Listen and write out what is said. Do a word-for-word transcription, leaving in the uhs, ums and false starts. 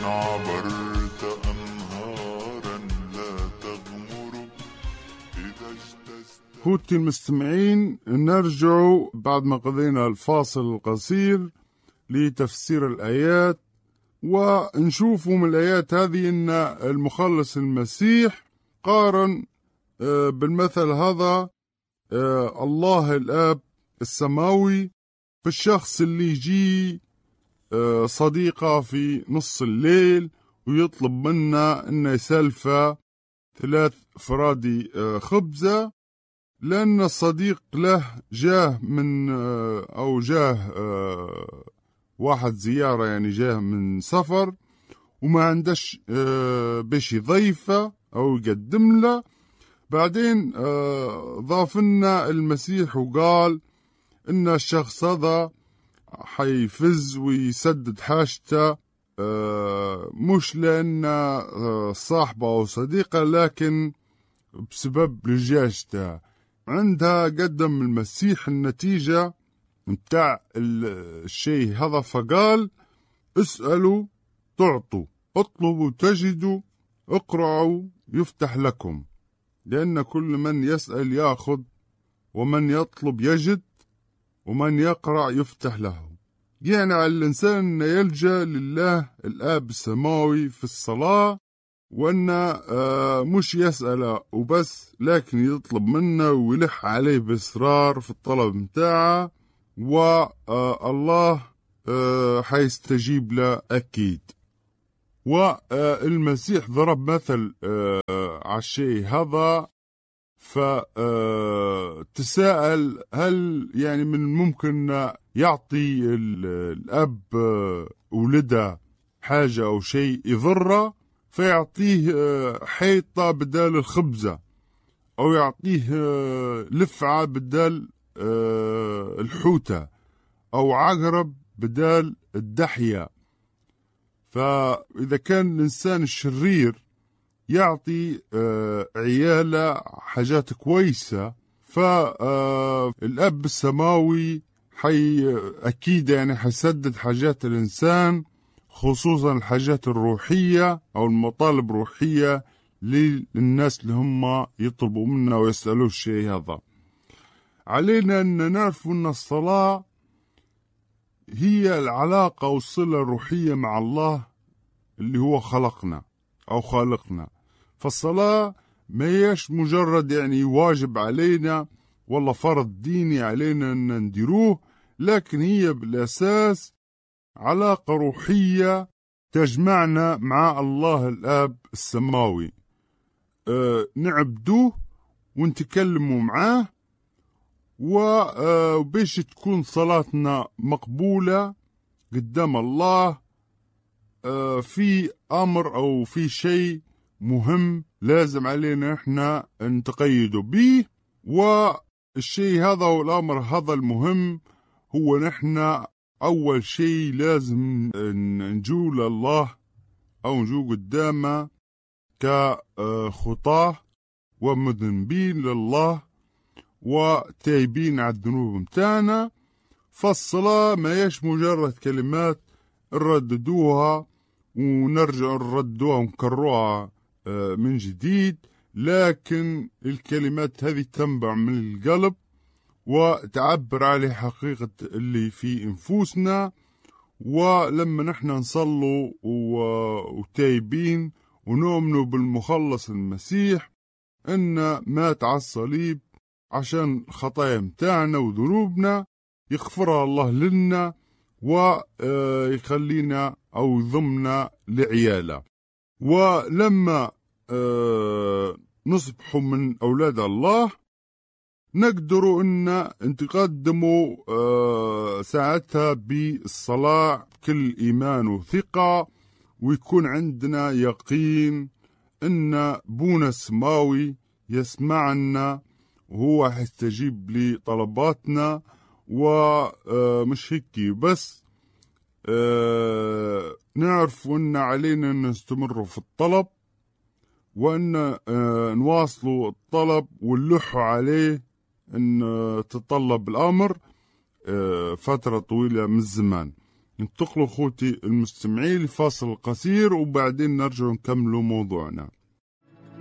عبرت أنهارا لا تغمر إذا اجتزت. خوتي المستمعين، نرجع بعد ما قضينا الفاصل القصير لتفسير الآيات، ونشوف من الآيات هذه أن المخلص المسيح قارن بالمثل هذا الله الآب السماوي بالشخص اللي يجي صديقه في نص الليل ويطلب منا أنه يسلفه ثلاث فرادي خبزة، لأن الصديق له جاه من أو جاه واحد زيارة، يعني جاه من سفر وما عندش باش يضيفه أو يقدم له. بعدين ضاف لنا المسيح وقال إن الشخص هذا حيفز ويسدد حاجته، مش لأن صاحبه أو صديقه، لكن بسبب لجاجته. عندها قدم المسيح النتيجة متاع الشيء هذا، فقال اسألوا تعطوا، اطلبوا تجدوا، اقرعوا يفتح لكم، لأن كل من يسأل يأخذ، ومن يطلب يجد، ومن يقرع يفتح له. يعني على الإنسان أن يلجأ لله الآب السماوي في الصلاة، وأن مش يسأل وبس، لكن يطلب منه ويلح عليه بإصرار في الطلب متاعه، والله حيستجيب له أكيد. والمسيح ضرب مثل على الشيء هذا، فتساءل هل يعني من الممكن يعطي الأب ولده حاجة أو شيء يضره فيعطيه حيطة بدال الخبزة، أو يعطيه لفعة بدال الحوتة، أو عقرب بدال الدحية. فإذا كان الإنسان الشرير يعطي عياله حاجات كويسة، فالأب السماوي حي أكيد يعني حيسدد حاجات الإنسان، خصوصا الحاجات الروحية أو المطالب الروحية للناس اللي هم يطلبوا منا ويسألوا الشيء هذا. علينا أن نعرف أن الصلاة هي العلاقة والصلة الروحية مع الله اللي هو خلقنا أو خالقنا. فالصلاة ما هيش مجرد يعني واجب علينا والله فرض ديني علينا أن نديروه، لكن هي بالأساس علاقة روحية تجمعنا مع الله الآب السماوي، أه نعبدوه ونتكلموا معاه، وباش تكون صلاتنا مقبولة قدام الله أه في أمر أو في شيء مهم لازم علينا احنا نتقيدوا به، والشيء هذا والأمر هذا المهم هو نحن أول شيء لازم نجو لله أو نجو قدامه كخطاه ومذنبين لله وتايبين على الذنوب متاعنا. فالصلاة ما يش مجرد كلمات نرددوها ونرجع نردوها ونكرروها من جديد، لكن الكلمات هذه تنبع من القلب وتعبر على حقيقة اللي في انفسنا. ولما نحن نصلوا وتايبين ونؤمنوا بالمخلص المسيح ان مات على الصليب عشان خطايا متاعنا وذنوبنا، يغفرها الله لنا ويخلينا او يضمنا لعياله. ولما نصبحوا من اولاد الله نقدروا ان نتقدموا ساعتها بالصلاة بكل ايمان وثقة، ويكون عندنا يقين ان بونا السماوي يسمعنا وهو هيستجيب لطلباتنا. ومش هيك بس، نعرف ان علينا ان نستمر في الطلب، وان نواصلوا الطلب ونلحوا عليه ان تطلب الامر فترة طويلة من الزمان. انتقلوا أخوتي المستمعين لفاصل قصير وبعدين نرجع نكملوا موضوعنا.